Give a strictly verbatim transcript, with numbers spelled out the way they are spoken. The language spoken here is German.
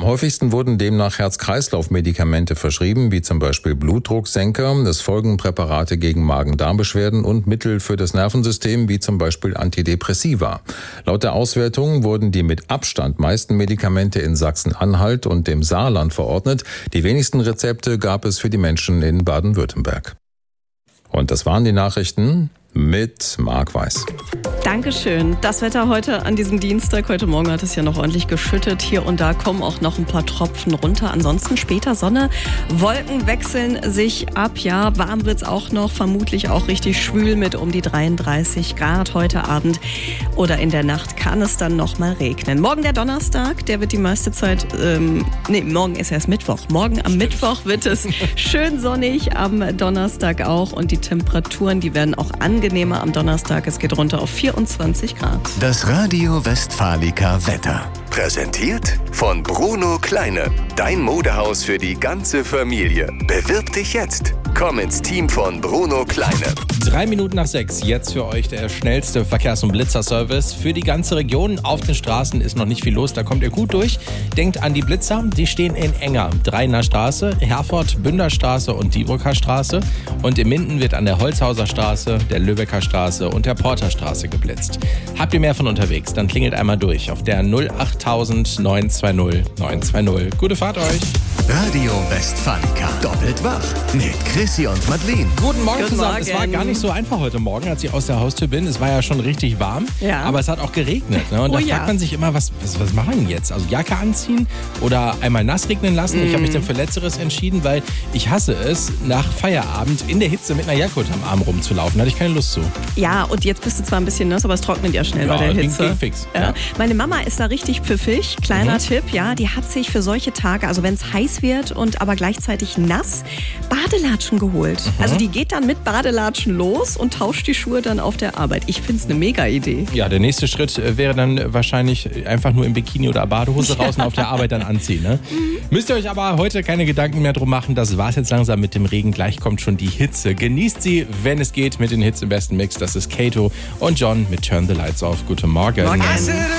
häufigsten wurden demnach Herz-Kreislauf-Medikamente verschrieben, wie zum Beispiel Blutdrucksenker. Es folgen Präparate gegen Magen-Darm-Beschwerden und Mittel für das Nervensystem, wie zum Beispiel Antidepressiva. Laut der Auswertung wurden die mit Abstand meisten Medikamente in Sachsen-Anhalt und dem Saarland verordnet. Die wenigsten Rezepte gab es für die Menschen in Baden-Württemberg. Und das waren die Nachrichten mit Marc Weiß. Dankeschön. Das Wetter heute an diesem Dienstag. Heute Morgen hat es ja noch ordentlich geschüttet. Hier und da kommen auch noch ein paar Tropfen runter. Ansonsten später Sonne. Wolken wechseln sich ab. Ja, warm wird es auch noch. Vermutlich auch richtig schwül mit um die dreiunddreißig Grad. Heute Abend oder in der Nacht kann es dann noch mal regnen. Morgen der Donnerstag. Der wird die meiste Zeit... Ähm, nee, morgen ist erst Mittwoch. Morgen am Mittwoch wird es schön sonnig. Am Donnerstag auch. Und die Temperaturen, die werden auch angenehmer am Donnerstag. Es geht runter auf vierundzwanzig Grad. Das Radio Westfalica Wetter. Präsentiert von Bruno Kleine. Dein Modehaus für die ganze Familie. Bewirb dich jetzt. Komm ins Team von Bruno Kleine. Drei Minuten nach sechs. Jetzt für euch der schnellste Verkehrs- und Blitzerservice für die ganze Region. Auf den Straßen ist noch nicht viel los, da kommt ihr gut durch. Denkt an die Blitzer, die stehen in Enger. Dreiner Straße, Herford, Bünderstraße und Dieburger Straße. Und in Minden wird an der Holzhauser Straße, der Lübecker Straße und der Porterstraße geblitzt. Habt ihr mehr von unterwegs, dann klingelt einmal durch auf der null achttausend neunhundertzweißig neunhundertzweißig. Gute Fahrt euch. Radio Westfalica. Doppelt wach mit Chrissy und Madeleine. Guten Morgen Guten zusammen. Morgen. Es war gar nicht so einfach heute Morgen, als ich aus der Haustür bin. Es war ja schon richtig warm, Ja. aber es hat auch geregnet. Ne? Und Oh da ja. fragt man sich immer, was, was, was machen wir jetzt? Also Jacke anziehen oder einmal nass regnen lassen? Mm. Ich habe mich dann für Letzteres entschieden, weil ich hasse es, nach Feierabend in der Hitze mit einer Jacke unterm Arm rumzulaufen. Da hatte ich keine Lust zu. Ja, und jetzt bist du zwar ein bisschen nass, aber es trocknet ja schnell Ja, bei der ging- Hitze. ging fix, Ja. ja. Meine Mama ist da richtig pfiffig. Kleiner Mhm. Tipp, ja, die hat sich für solche Tage, also wenn es heiß wird und aber gleichzeitig nass, Badelatschen geholt. Mhm. Also die geht dann mit Badelatschen los und tauscht die Schuhe dann auf der Arbeit. Ich finde es eine mega Idee. Ja, der nächste Schritt äh, wäre dann wahrscheinlich einfach nur im Bikini oder Badehose raus und auf der Arbeit dann anziehen. Ne? Müsst ihr euch aber heute keine Gedanken mehr drum machen. Das war's jetzt langsam mit dem Regen. Gleich kommt schon die Hitze. Genießt sie, wenn es geht, mit den Hits im besten Mix. Das ist Kato und John mit Turn the Lights Off. Guten Morgen. Morgen.